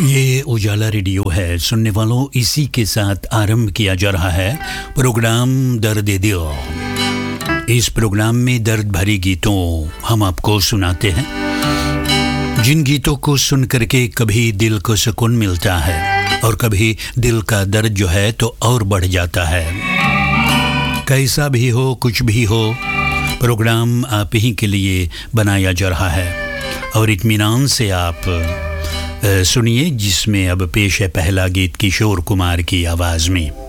ये उजाला रेडियो है। सुनने वालों, इसी के साथ आरंभ किया जा रहा है प्रोग्राम दर्द दिल। इस प्रोग्राम में दर्द भरी गीतों हम आपको सुनाते हैं, जिन गीतों को सुन करके कभी दिल को सुकून मिलता है और कभी दिल का दर्द जो है तो और बढ़ जाता है। कैसा भी हो, कुछ भी हो, प्रोग्राम आप ही के लिए बनाया जा रहा है और इत्मीनान से आप सुनिए, जिसमें अब पेश है पहला गीत किशोर कुमार की आवाज़ में।